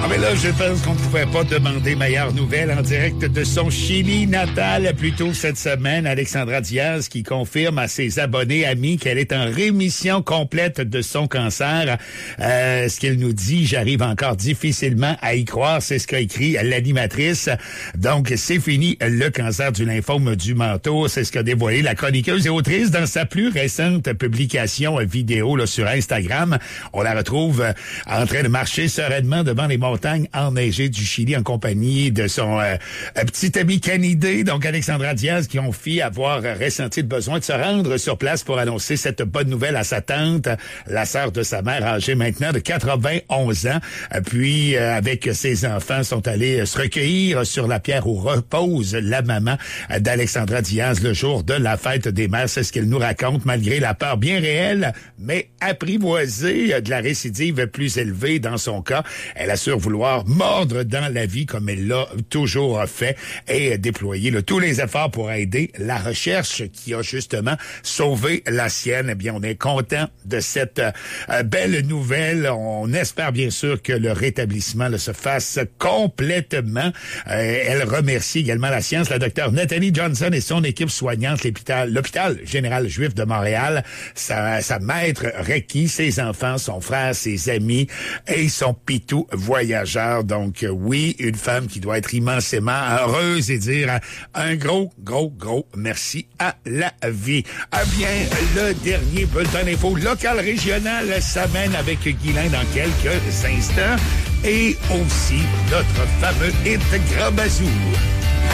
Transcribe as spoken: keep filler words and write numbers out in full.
Ah mais là, je pense qu'on ne pouvait pas demander meilleure nouvelle en direct de son Chili natal. Plus tôt cette semaine, Alexandra Diaz qui confirme à ses abonnés, amis, qu'elle est en rémission complète de son cancer. Euh, ce qu'elle nous dit, j'arrive encore difficilement à y croire. C'est ce qu'a écrit l'animatrice. Donc, c'est fini le cancer du lymphome du manteau. C'est ce qu'a dévoilé la chroniqueuse et autrice dans sa plus récente publication vidéo là, sur Instagram. On la retrouve euh, en train de marcher sereinement devant les montagnes enneigées du Chili en compagnie de son euh, petit ami canidé, donc Alexandra Diaz, qui confie avoir ressenti le besoin de se rendre sur place pour annoncer cette bonne nouvelle à sa tante, la sœur de sa mère, âgée maintenant de quatre-vingt-onze ans. Puis, euh, avec ses enfants, sont allés se recueillir sur la pierre où repose la maman d'Alexandra Diaz le jour de la fête des mères. C'est ce qu'elle nous raconte, malgré la peur bien réelle, mais apprivoisée de la récidive plus élevée dans son cas. Elle assure vouloir mordre dans la vie comme elle l'a toujours fait et déployer là, tous les efforts pour aider la recherche qui a justement sauvé la sienne. Eh bien, on est content de cette euh, belle nouvelle. On espère bien sûr que le rétablissement là, se fasse complètement. Euh, elle remercie également la science, la docteure Nathalie Johnson et son équipe soignante, l'hôpital, l'hôpital général juif de Montréal, sa, sa maître Reiki, ses enfants, son frère, ses amis et son pitou voyageur. Donc euh, oui, une femme qui doit être immensément heureuse et dire un gros, gros, gros merci à la vie. Ah bien, le dernier bulletin d'info local régional s'amène avec Guylain dans quelques instants et aussi notre fameux hit Grand Bazou.